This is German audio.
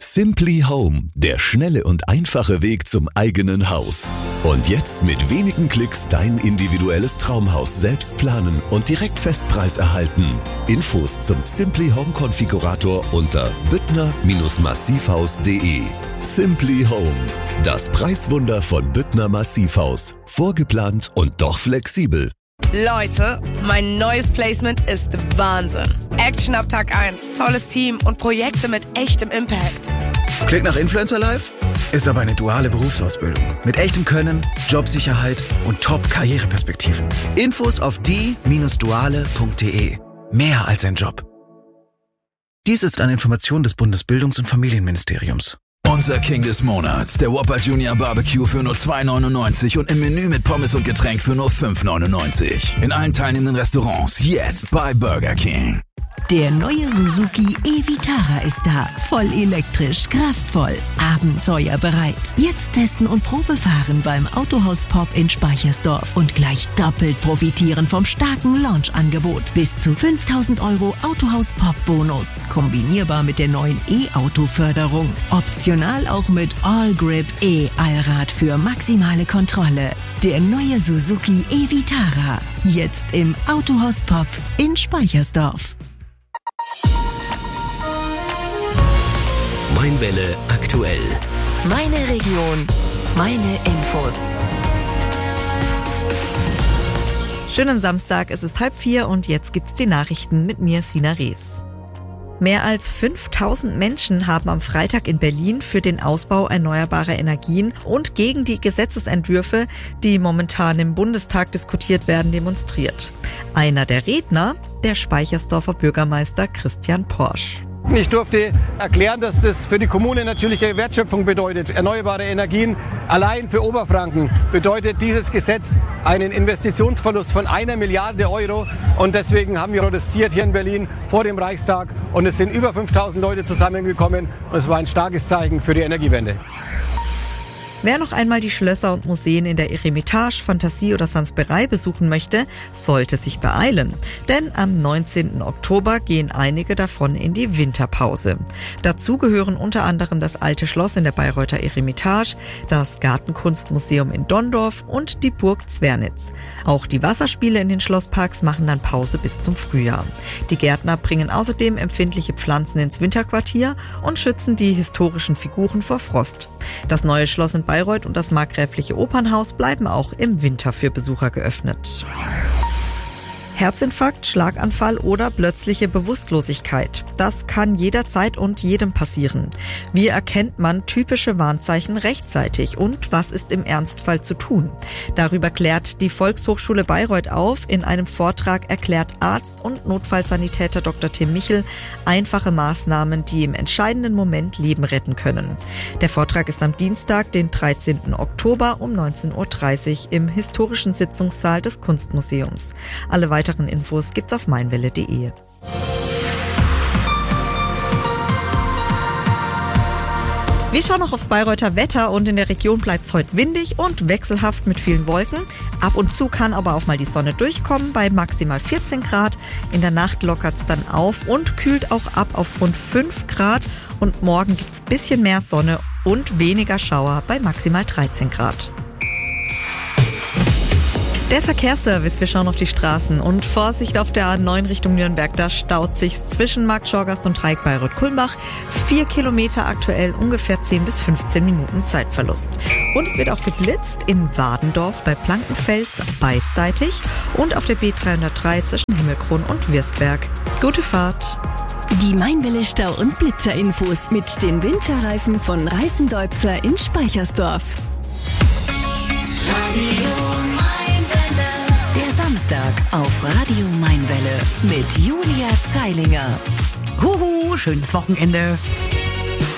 Simply Home, der schnelle und einfache Weg zum eigenen Haus. Und jetzt mit wenigen Klicks dein individuelles Traumhaus selbst planen und direkt Festpreis erhalten. Infos zum Simply Home Konfigurator unter büttner-massivhaus.de. Simply Home, das Preiswunder von Büttner Massivhaus. Vorgeplant und doch flexibel. Leute, mein neues Placement ist Wahnsinn. Action ab Tag 1, tolles Team und Projekte mit echtem Impact. Klingt nach Influencer Life? Ist aber eine duale Berufsausbildung. Mit echtem Können, Jobsicherheit und Top-Karriereperspektiven. Infos auf die-duale.de. Mehr als ein Job. Dies ist eine Information des Bundesbildungs- und Familienministeriums. Unser King des Monats, der Whopper Junior Barbecue für nur $2,99 und im Menü mit Pommes und Getränk für nur $5,99. In allen teilnehmenden Restaurants jetzt bei Burger King. Der neue Suzuki e-Vitara ist da. Voll elektrisch, kraftvoll, abenteuerbereit. Jetzt testen und Probefahren beim Autohaus Pop in Speichersdorf und gleich doppelt profitieren vom starken Launch-Angebot. Bis zu 5.000 € Autohaus Pop Bonus. Kombinierbar mit der neuen E-Auto-Förderung. Optional auch mit All-Grip E-Allrad für maximale Kontrolle. Der neue Suzuki e-Vitara. Jetzt im Autohaus Pop in Speichersdorf. Mainwelle aktuell. Meine Region, meine Infos. Schönen Samstag, es ist 3:30 und jetzt gibt's die Nachrichten mit mir, Sina Rees. Mehr als 5.000 Menschen haben am Freitag in Berlin für den Ausbau erneuerbarer Energien und gegen die Gesetzesentwürfe, die momentan im Bundestag diskutiert werden, demonstriert. Einer der Redner, der Speichersdorfer Bürgermeister Christian Porsch. Ich durfte erklären, dass das für die Kommune natürlich eine Wertschöpfung bedeutet. Erneuerbare Energien allein für Oberfranken bedeutet dieses Gesetz einen Investitionsverlust von 1 Milliarde €. Und deswegen haben wir protestiert hier in Berlin vor dem Reichstag. Und es sind über 5.000 Leute zusammengekommen. Und es war ein starkes Zeichen für die Energiewende. Wer noch einmal die Schlösser und Museen in der Eremitage, Fantasie oder Sansperei besuchen möchte, sollte sich beeilen. Denn am 19. Oktober gehen einige davon in die Winterpause. Dazu gehören unter anderem das Alte Schloss in der Bayreuther Eremitage, das Gartenkunstmuseum in Donndorf und die Burg Zwernitz. Auch die Wasserspiele in den Schlossparks machen dann Pause bis zum Frühjahr. Die Gärtner bringen außerdem empfindliche Pflanzen ins Winterquartier und schützen die historischen Figuren vor Frost. Das neue Schloss in Bayreuth und das markgräfliche Opernhaus bleiben auch im Winter für Besucher geöffnet. Herzinfarkt, Schlaganfall oder plötzliche Bewusstlosigkeit. Das kann jederzeit und jedem passieren. Wie erkennt man typische Warnzeichen rechtzeitig und was ist im Ernstfall zu tun? Darüber klärt die Volkshochschule Bayreuth auf. In einem Vortrag erklärt Arzt und Notfallsanitäter Dr. Tim Michel einfache Maßnahmen, die im entscheidenden Moment Leben retten können. Der Vortrag ist am Dienstag, den 13. Oktober um 19:30 Uhr im historischen Sitzungssaal des Kunstmuseums. Alle weiteren Infos gibt's auf mainwelle.de. Wir schauen noch aufs Bayreuther Wetter und in der Region bleibt's heute windig und wechselhaft mit vielen Wolken. Ab und zu kann aber auch mal die Sonne durchkommen bei maximal 14 Grad. In der Nacht lockert's dann auf und kühlt auch ab auf rund 5 Grad. Und morgen gibt's bisschen mehr Sonne und weniger Schauer bei maximal 13 Grad. Der Verkehrsservice, wir schauen auf die Straßen und Vorsicht auf der A9 Richtung Nürnberg, da staut sich zwischen Markt Schorgast und Dreieck Bayreuth-Kulmbach 4 Kilometer aktuell, ungefähr 10 bis 15 Minuten Zeitverlust. Und es wird auch geblitzt in Wadendorf bei Blankenfels beidseitig und auf der B303 zwischen Himmelkron und Wirsberg. Gute Fahrt! Die Mainwelle Stau- und Blitzerinfos mit den Winterreifen von Reifendeubzer in Speichersdorf. Der Samstag auf Radio Mainwelle mit Julia Zeilinger. Huhu, schönes Wochenende.